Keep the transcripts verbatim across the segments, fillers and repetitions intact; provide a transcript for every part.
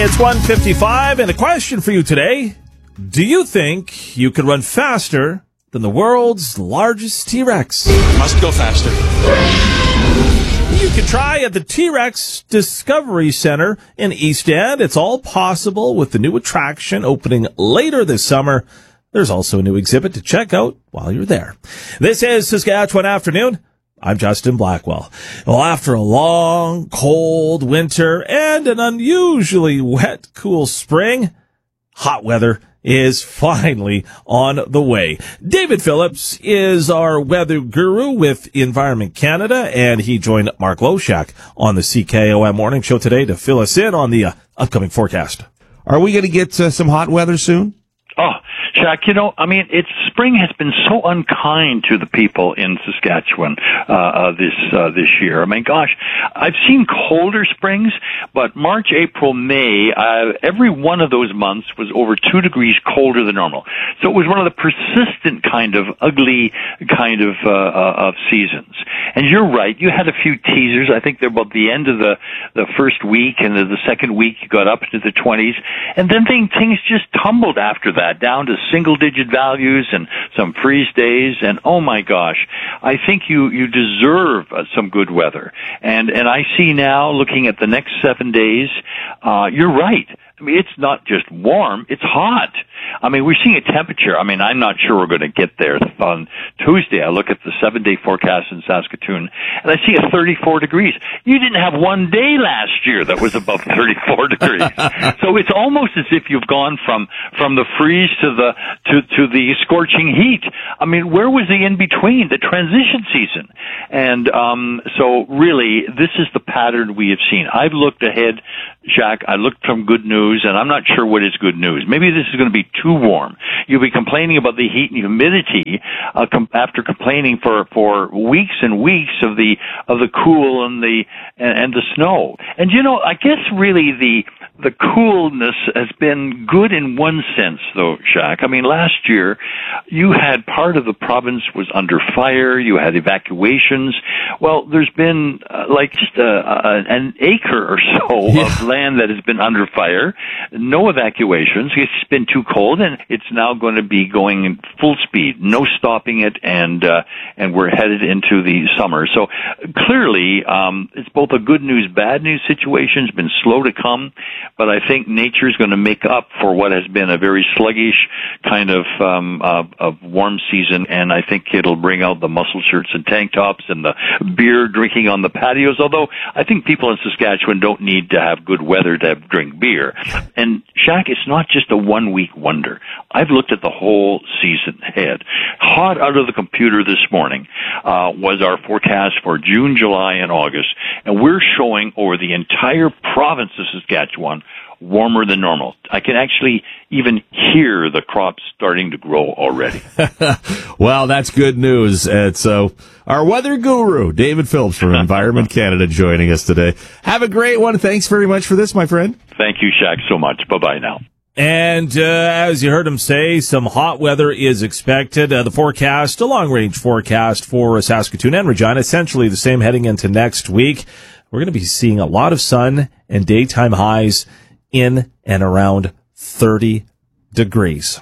It's one fifty-five, and the question for you today, do you think you could run faster than the world's largest T-Rex? Must go faster. You can try at the T-Rex Discovery Center in East End. It's all possible with the new attraction opening later this summer. There's also a new exhibit to check out while you're there. This is Saskatchewan Afternoon. I'm Justin Blackwell. Well, after a long, cold winter and an unusually wet, cool spring, hot weather is finally on the way. David Phillips is our weather guru with Environment Canada, and he joined Mark Loshak on the C K O M Morning Show today to fill us in on the uh, upcoming forecast. Are we going to get uh, some hot weather soon? Oh, Shaq, you know, I mean, it's spring has been so unkind to the people in Saskatchewan uh, uh, this uh, this year. I mean, gosh, I've seen colder springs, but March, April, May, uh, every one of those months was over two degrees colder than normal. So it was one of the persistent kind of ugly kind of uh, uh, of seasons. And you're right, you had a few teasers. I think they're about the end of the the first week, and the, the second week you got up into the twenties, and then things things just tumbled after that down to single-digit values and some freeze days, and oh my gosh, I think you you deserve uh, some good weather. And and I see now, looking at the next seven days, uh, you're right. I mean, it's not just warm, it's hot. I mean, we're seeing a temperature. I mean, I'm not sure we're going to get there on Tuesday. I look at the seven-day forecast in Saskatoon, and I see a thirty-four degrees. You didn't have one day last year that was above thirty-four degrees. So it's almost as if you've gone from from the freeze to the to to the scorching heat. I mean, where was the in-between, the transition season? And um so really, this is the pattern we have seen. I've looked ahead, Jack. I looked from good news, and I'm not sure what is good news. Maybe this is going to be too warm. You'll be complaining about the heat and humidity uh, com- after complaining for, for weeks and weeks of the of the cool and the and, and the snow. And you know, I guess really the the coolness has been good in one sense, though, Shaq. I mean, last year you had part of the province was under fire. You had evacuations. Well, there's been uh, like just a, a, an acre or so yeah. of land that has been under fire. No evacuations. It's been too cold, and it's now going to be going in full speed. No stopping it, and uh, and we're headed into the summer. So clearly, um, it's both a good news, bad news situation. It's been slow to come, but I think nature is going to make up for what has been a very sluggish kind of um, uh, of warm season, and I think it'll bring out the muscle shirts and tank tops and the beer drinking on the patios. Although I think people in Saskatchewan don't need to have good weather to have, drink beer. And Shaq, it's not just a one-week wonder. I've looked at the whole season ahead. Hot out of the computer this morning uh, was our forecast for June, July, and August, and we're showing over the entire province of Saskatchewan warmer than normal. I can actually even hear the crops starting to grow already. Well, that's good news. And so our weather guru, David Phillips from Environment Canada, joining us today. Have a great one. Thanks very much for this, my friend. Thank you, Shaq, so much. Bye-bye now. And uh, as you heard him say, some hot weather is expected. Uh, the forecast, a long-range forecast for Saskatoon and Regina, essentially the same heading into next week. We're going to be seeing a lot of sun and daytime highs in and around thirty degrees.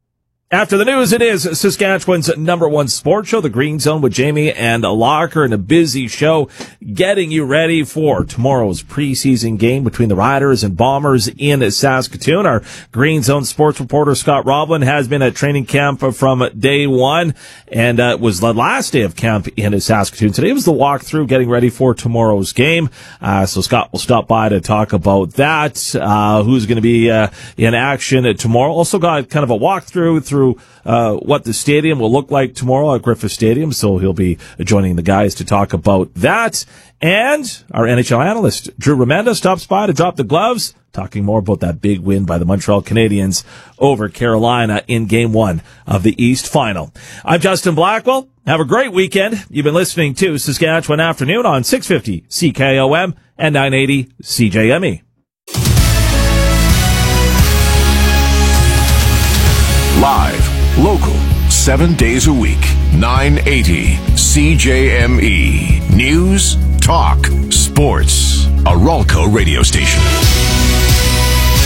After the news, it is Saskatchewan's number one sports show, The Green Zone with Jamie and Locker, and a busy show getting you ready for tomorrow's preseason game between the Riders and Bombers in Saskatoon. Our Green Zone sports reporter, Scott Roblin, has been at training camp from day one, and uh, it was the last day of camp in Saskatoon. Today was the walkthrough getting ready for tomorrow's game. Uh, so Scott will stop by to talk about that, uh, who's going to be uh, in action tomorrow. Also got kind of a walkthrough through Uh, what the stadium will look like tomorrow at Griffith Stadium, so he'll be joining the guys to talk about that. And our N H L analyst, Drew Remenda, stops by to drop the gloves, talking more about that big win by the Montreal Canadiens over Carolina in Game one of the East Final. I'm Justin Blackwell. Have a great weekend. You've been listening to Saskatchewan Afternoon on six fifty C K O M and nine eighty C J M E. Live, local, seven days a week, nine eighty C J M E. News, talk, sports. A Ralco radio station.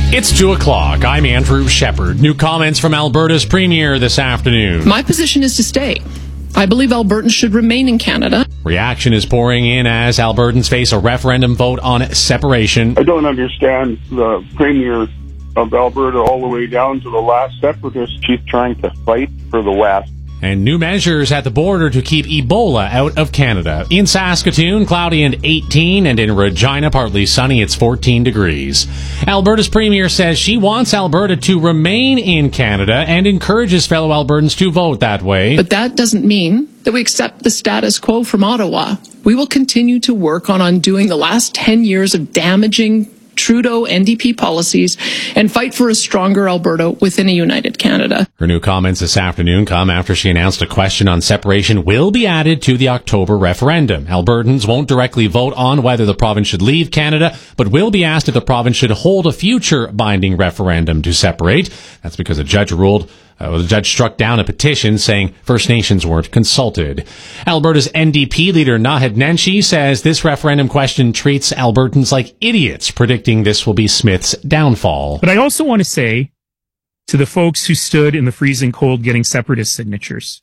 It's two o'clock. I'm Andrew Shepard. New comments from Alberta's Premier this afternoon. My position is to stay. I believe Albertans should remain in Canada. Reaction is pouring in as Albertans face a referendum vote on separation. I don't understand the Premier of Alberta all the way down to the last separatist. She's trying to fight for the West. And new measures at the border to keep Ebola out of Canada. In Saskatoon, cloudy and eighteen, and in Regina, partly sunny, it's fourteen degrees. Alberta's Premier says she wants Alberta to remain in Canada and encourages fellow Albertans to vote that way. But that doesn't mean that we accept the status quo from Ottawa. We will continue to work on undoing the last ten years of damaging Trudeau N D P policies and fight for a stronger Alberta within a united Canada. Her new comments this afternoon come after she announced a question on separation will be added to the October referendum. Albertans won't directly vote on whether the province should leave Canada, but will be asked if the province should hold a future binding referendum to separate. That's because a judge ruled Uh, the judge struck down a petition saying First Nations weren't consulted. Alberta's N D P leader Naheed Nenshi says this referendum question treats Albertans like idiots, predicting this will be Smith's downfall. But I also want to say to the folks who stood in the freezing cold getting separatist signatures,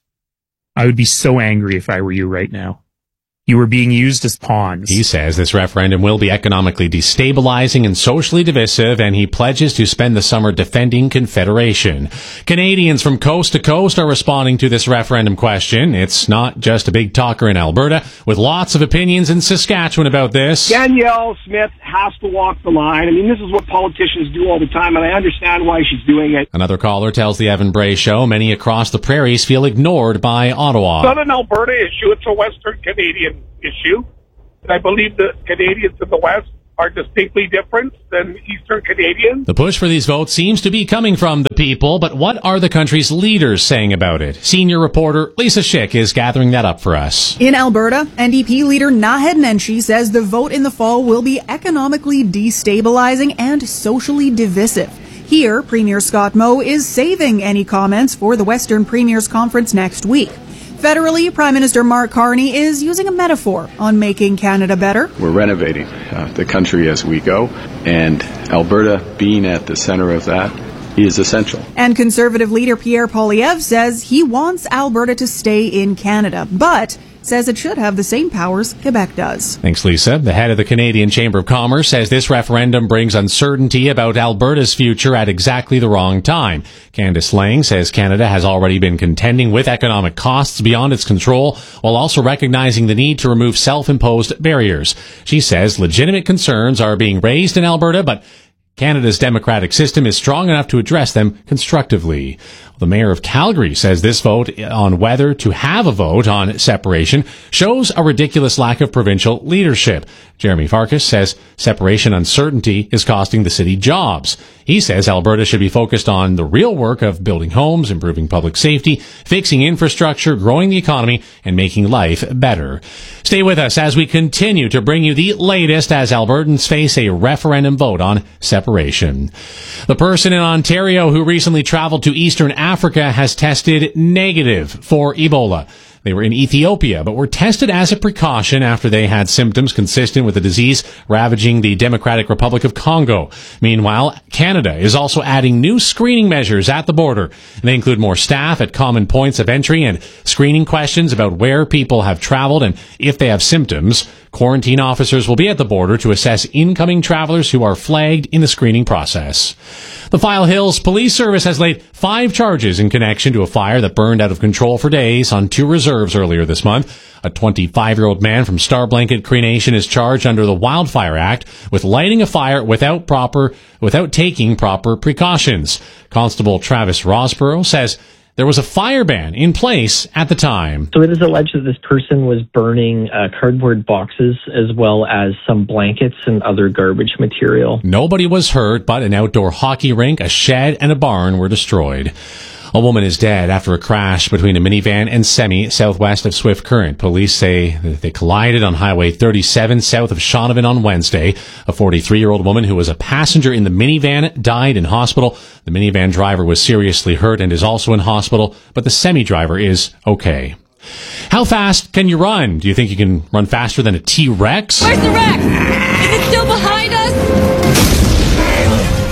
I would be so angry if I were you right now. You were being used as pawns. He says this referendum will be economically destabilizing and socially divisive, and he pledges to spend the summer defending Confederation. Canadians from coast to coast are responding to this referendum question. It's not just a big talker in Alberta, with lots of opinions in Saskatchewan about this. Danielle Smith has to walk the line. I mean, this is what politicians do all the time, and I understand why she's doing it. Another caller tells the Evan Bray Show many across the prairies feel ignored by Ottawa. It's not an Alberta issue, it's a Western Canadian issue. And I believe the Canadians in the West are distinctly different than Eastern Canadians. The push for these votes seems to be coming from the people, but what are the country's leaders saying about it? Senior reporter Lisa Schick is gathering that up for us. In Alberta, N D P leader Naheed Nenshi says the vote in the fall will be economically destabilizing and socially divisive. Here, Premier Scott Moe is saving any comments for the Western Premiers Conference next week. Federally, Prime Minister Mark Carney is using a metaphor on making Canada better. We're renovating uh, the country as we go, and Alberta being at the center of that is essential. And Conservative leader Pierre Poilievre says he wants Alberta to stay in Canada, but says it should have the same powers Quebec does. Thanks, Lisa. The head of the Canadian Chamber of Commerce says this referendum brings uncertainty about Alberta's future at exactly the wrong time. Candice Lang says Canada has already been contending with economic costs beyond its control, while also recognizing the need to remove self-imposed barriers. She says legitimate concerns are being raised in Alberta, but Canada's democratic system is strong enough to address them constructively. The mayor of Calgary says this vote on whether to have a vote on separation shows a ridiculous lack of provincial leadership. Jeremy Farkas says separation uncertainty is costing the city jobs. He says Alberta should be focused on the real work of building homes, improving public safety, fixing infrastructure, growing the economy, and making life better. Stay with us as we continue to bring you the latest as Albertans face a referendum vote on separation. The person in Ontario who recently traveled to Eastern Africa has tested negative for Ebola. They were in Ethiopia, but were tested as a precaution after they had symptoms consistent with the disease ravaging the Democratic Republic of Congo. Meanwhile, Canada is also adding new screening measures at the border. They include more staff at common points of entry and screening questions about where people have traveled and if they have symptoms. Quarantine officers will be at the border to assess incoming travelers who are flagged in the screening process. The File Hills Police Service has laid five charges in connection to a fire that burned out of control for days on two reserves earlier this month. A twenty-five-year-old man from Star Blanket Cree Nation is charged under the Wildfire Act with lighting a fire without proper, without taking proper precautions. Constable Travis Rosborough says there was a fire ban in place at the time. So it is alleged that this person was burning uh, cardboard boxes as well as some blankets and other garbage material. Nobody was hurt, but an outdoor hockey rink, a shed, and a barn were destroyed. A woman is dead after a crash between a minivan and semi southwest of Swift Current. Police say that they collided on Highway thirty-seven south of Shaunavon on Wednesday. A forty-three-year-old woman who was a passenger in the minivan died in hospital. The minivan driver was seriously hurt and is also in hospital, but the semi driver is okay. How fast can you run? Do you think you can run faster than a T-Rex? Where's the Rex? Is it still behind us? You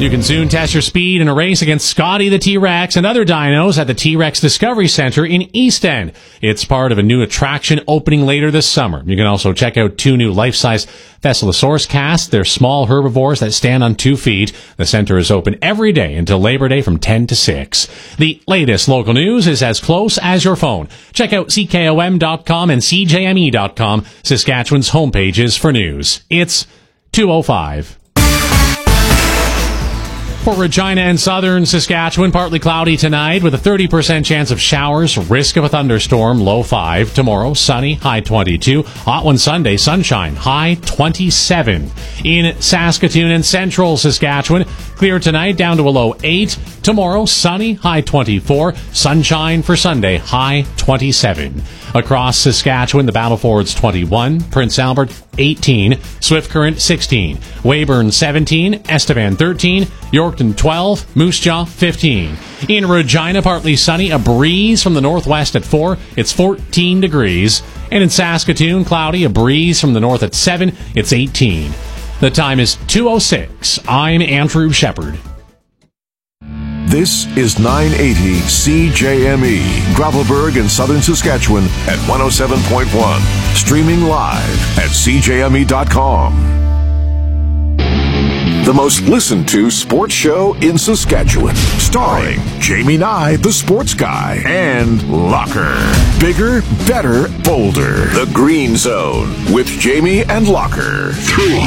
You can soon test your speed in a race against Scotty the T-Rex and other dinos at the T-Rex Discovery Center in East End. It's part of a new attraction opening later this summer. You can also check out two new life-size Thescelosaurus casts. They're small herbivores that stand on two feet. The center is open every day until Labor Day from ten to six. The latest local news is as close as your phone. Check out C K O M dot com and C J M E dot com, Saskatchewan's homepages for news. It's two oh five. For Regina and southern Saskatchewan, partly cloudy tonight with a thirty percent chance of showers, risk of a thunderstorm, low five. Tomorrow, sunny, high twenty-two. Hot one Sunday, sunshine, high twenty-seven. In Saskatoon and central Saskatchewan, clear tonight down to a low eight. Tomorrow, sunny, high twenty-four. Sunshine for Sunday, high twenty-seven. Across Saskatchewan, the Battlefords twenty-one, Prince Albert eighteen, Swift Current sixteen, Weyburn seventeen, Estevan thirteen, Yorkton twelve, Moose Jaw fifteen. In Regina, partly sunny, a breeze from the northwest at four, it's fourteen degrees. And in Saskatoon, cloudy, a breeze from the north at seven, it's eighteen. The time is two oh six. I'm Andrew Shepard. This is nine eighty C J M E, Gravelburg in southern Saskatchewan at one oh seven point one. Streaming live at C J M E dot com. The most listened to sports show in Saskatchewan. Starring Jamie Nye, the sports guy, and Locker. Bigger, better, bolder. The Green Zone with Jamie and Locker. Three,